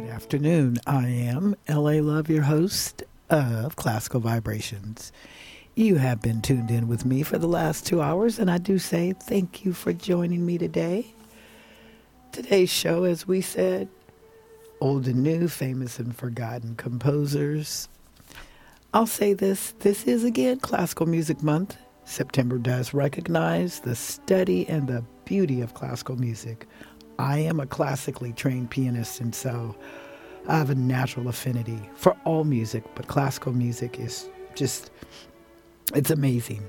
afternoon. I am L.A. Love, your host of Classical Vibrations. You have been tuned in with me for the last 2 hours, and I do say thank you for joining me today. Today's show, as we said, old and new, famous and forgotten composers. I'll say this is again Classical Music Month. September does recognize the study and the beauty of classical music. I am a classically trained pianist, and so I have a natural affinity for all music, but classical music is just, it's amazing.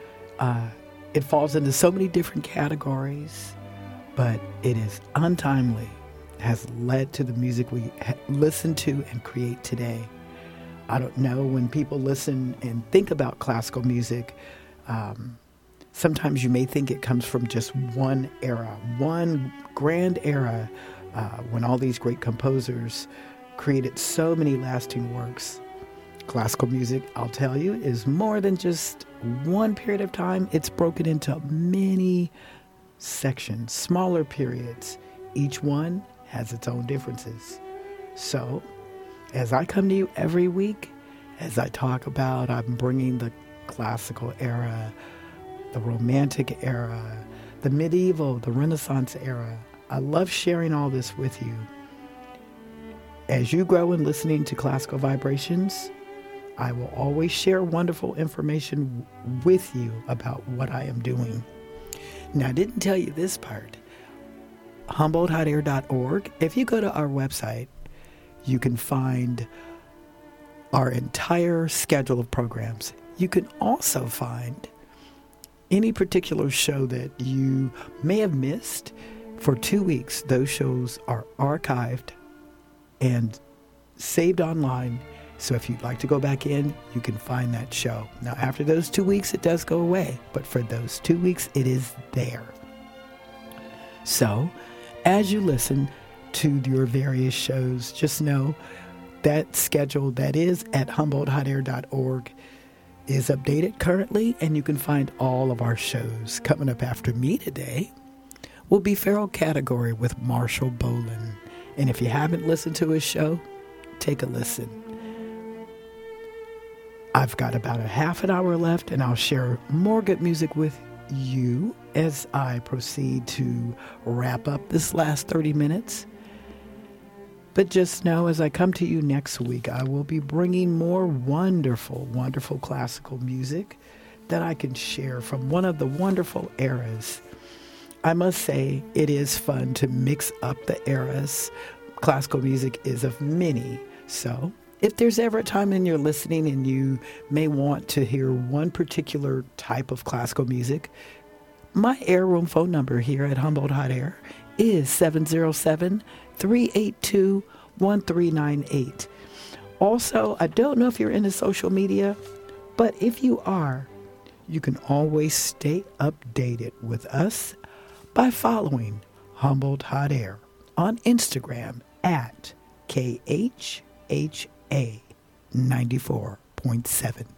It falls into so many different categories, but it is untimely, has led to the music we listen to and create today. I don't know, when people listen and think about classical music, sometimes you may think it comes from just one era, one grand era, when all these great composers created so many lasting works. Classical music, I'll tell you, is more than just one period of time. It's broken into many sections, smaller periods. Each one has its own differences. So, as I come to you every week, as I talk about, I'm bringing the classical era, the Romantic era, the medieval, the Renaissance era. I love sharing all this with you. As you grow in listening to Classical Vibrations, I will always share wonderful information with you about what I am doing. Now, I didn't tell you this part. HumboldtHotAir.org. If you go to our website, you can find our entire schedule of programs. You can also find any particular show that you may have missed for 2 weeks. Those shows are archived and saved online. So if you'd like to go back in, you can find that show. Now, after those 2 weeks, it does go away. But for those 2 weeks, it is there. So as you listen to your various shows, just know that schedule that is at HumboldtHotAir.org is updated currently, and you can find all of our shows. Coming up after me today will be Feral Category with Marshall Bolan. And if you haven't listened to his show, take a listen. I've got about a half an hour left, and I'll share more good music with you as I proceed to wrap up this last 30 minutes. But just know, as I come to you next week, I will be bringing more wonderful, wonderful classical music that I can share from one of the wonderful eras. I must say, it is fun to mix up the eras. Classical music is of many. So if there's ever a time in your listening and you may want to hear one particular type of classical music, my air room phone number here at Humboldt Hot Air is 707-382-1398. Also, I don't know if you're into social media, but if you are, you can always stay updated with us by following Humboldt Hot Air on Instagram at KHHA 94.7.